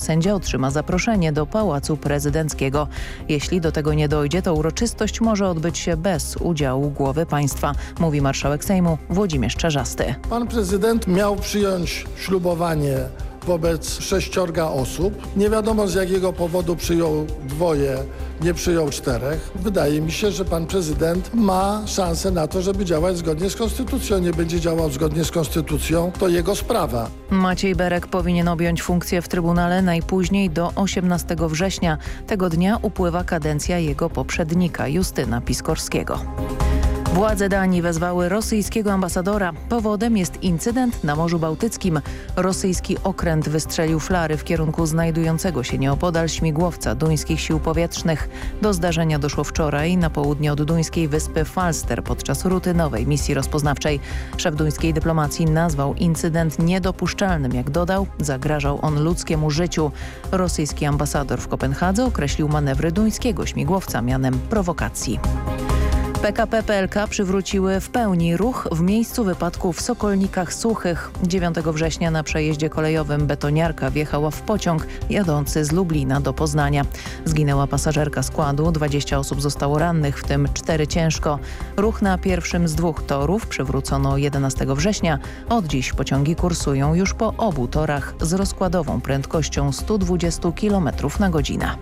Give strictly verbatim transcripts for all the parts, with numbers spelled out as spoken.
sędzia otrzyma zaproszenie do Pałacu Prezydenckiego. Jeśli do tego nie dojdzie, to uroczystość może odbyć się bez udziału głowy państwa, mówi marszałek Sejmu Włodzimierz Czarzasty. Pan prezydent miał przyjąć ślubowanie wobec sześciorga osób. Nie wiadomo, z jakiego powodu przyjął dwoje, nie przyjął czterech. Wydaje mi się, że pan prezydent ma szansę na to, żeby działać zgodnie z konstytucją. Nie będzie działał zgodnie z konstytucją, to jego sprawa. Maciej Berek powinien objąć funkcję w Trybunale najpóźniej do osiemnastego września. Tego dnia upływa kadencja jego poprzednika, Justyna Piskorskiego. Władze Danii wezwały rosyjskiego ambasadora. Powodem jest incydent na Morzu Bałtyckim. Rosyjski okręt wystrzelił flary w kierunku znajdującego się nieopodal śmigłowca duńskich sił powietrznych. Do zdarzenia doszło wczoraj na południe od duńskiej wyspy Falster podczas rutynowej misji rozpoznawczej. Szef duńskiej dyplomacji nazwał incydent niedopuszczalnym. Jak dodał, zagrażał on ludzkiemu życiu. Rosyjski ambasador w Kopenhadze określił manewry duńskiego śmigłowca mianem prowokacji. P K P P L K przywróciły w pełni ruch w miejscu wypadku w Sokolnikach Suchych. dziewiątego września na przejeździe kolejowym betoniarka wjechała w pociąg jadący z Lublina do Poznania. Zginęła pasażerka składu, dwadzieścia osób zostało rannych, w tym cztery ciężko. Ruch na pierwszym z dwóch torów przywrócono jedenastego września. Od dziś pociągi kursują już po obu torach z rozkładową prędkością sto dwadzieścia kilometrów na godzinę.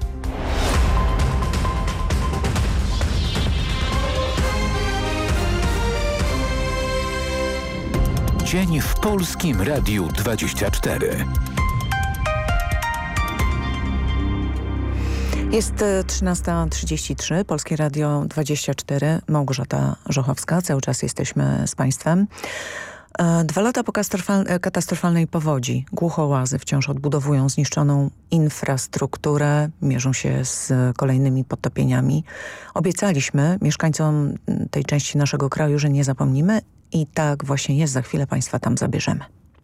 Dzień w Polskim Radiu dwadzieścia cztery. Jest trzynasta trzydzieści trzy, Polskie Radio dwadzieścia cztery, Małgorzata Żochowska. Cały czas jesteśmy z Państwem. Dwa lata po katastrofalnej powodzi Głuchołazy wciąż odbudowują zniszczoną infrastrukturę, mierzą się z kolejnymi podtopieniami. Obiecaliśmy mieszkańcom tej części naszego kraju, że nie zapomnimy i tak właśnie jest. Za chwilę Państwa tam zabierzemy.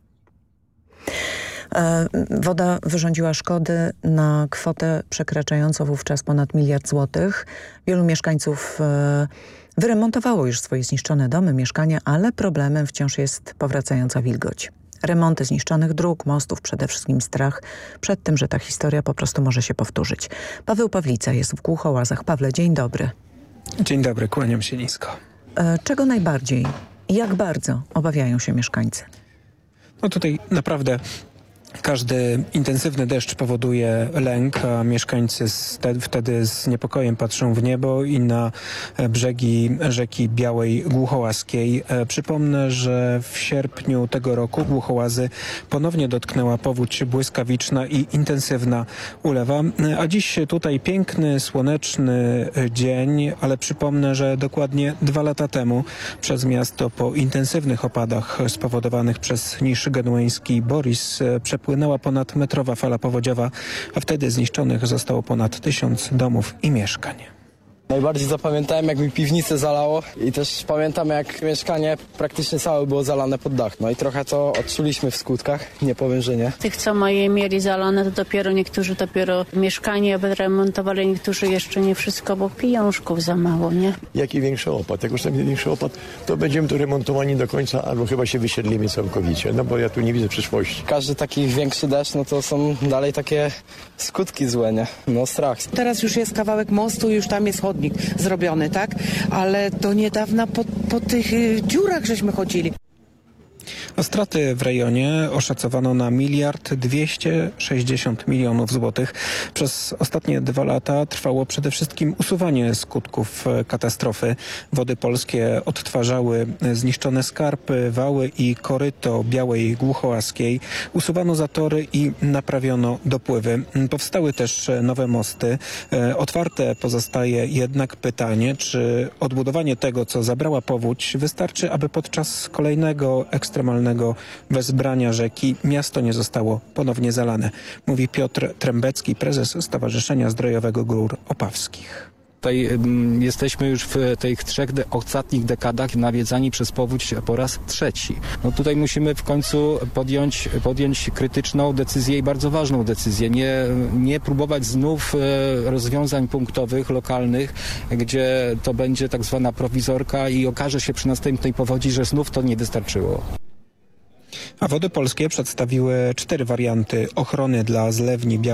Woda wyrządziła szkody na kwotę przekraczającą wówczas ponad miliard złotych. Wielu mieszkańców wyremontowało już swoje zniszczone domy, mieszkania, ale problemem wciąż jest powracająca wilgoć. Remonty zniszczonych dróg, mostów, przede wszystkim strach przed tym, że ta historia po prostu może się powtórzyć. Paweł Pawlica jest w Głuchołazach. Pawle, dzień dobry. Dzień dobry, kłaniam się nisko. Czego najbardziej i jak bardzo obawiają się mieszkańcy? No tutaj naprawdę każdy intensywny deszcz powoduje lęk, a mieszkańcy wtedy z niepokojem patrzą w niebo i na brzegi rzeki Białej Głuchołaskiej. Przypomnę, że w sierpniu tego roku Głuchołazy ponownie dotknęła powódź błyskawiczna i intensywna ulewa. A dziś tutaj piękny, słoneczny dzień, ale przypomnę, że dokładnie dwa lata temu przez miasto po intensywnych opadach spowodowanych przez niż genueński Boris przepłynęła ponad metrowa fala powodziowa, a wtedy zniszczonych zostało ponad tysiąc domów i mieszkań. Najbardziej zapamiętałem, jak mi piwnicę zalało i też pamiętam, jak mieszkanie praktycznie całe było zalane pod dach. No i trochę to odczuliśmy w skutkach, nie powiem, że nie. Tych, co moje mieli zalane, to dopiero niektórzy dopiero mieszkanie wyremontowali, niektórzy jeszcze nie wszystko, bo pieniążków za mało, nie? Jaki większy opad? Jak już tam jest większy opad, to będziemy tu remontowani do końca, albo chyba się wysiedlimy całkowicie, no bo ja tu nie widzę przyszłości. Każdy taki większy deszcz, no to są dalej takie skutki złe, nie? No strach. Teraz już jest kawałek mostu, już tam jest chodnik zrobiony, tak? Ale do niedawna po, po tych y, dziurach żeśmy chodzili. A straty w rejonie oszacowano na miliard dwieście sześćdziesiąt milionów złotych. Przez ostatnie dwa lata trwało przede wszystkim usuwanie skutków katastrofy. Wody Polskie odtwarzały zniszczone skarpy, wały i koryto Białej Głuchołaskiej. Usuwano zatory i naprawiono dopływy. Powstały też nowe mosty. Otwarte pozostaje jednak pytanie, czy odbudowanie tego, co zabrała powódź, wystarczy, aby podczas kolejnego ekstremalnego wezbrania rzeki miasto nie zostało ponownie zalane, mówi Piotr Trembecki, prezes Stowarzyszenia Zdrojowego Gór Opawskich. Tutaj um, jesteśmy już w tych trzech de- ostatnich dekadach nawiedzani przez powódź po raz trzeci. No tutaj musimy w końcu podjąć, podjąć krytyczną decyzję i bardzo ważną decyzję. Nie, nie próbować znów e, rozwiązań punktowych, lokalnych, gdzie to będzie tak zwana prowizorka i okaże się przy następnej powodzi, że znów to nie wystarczyło. A Wody Polskie przedstawiły cztery warianty ochrony dla zlewni Białej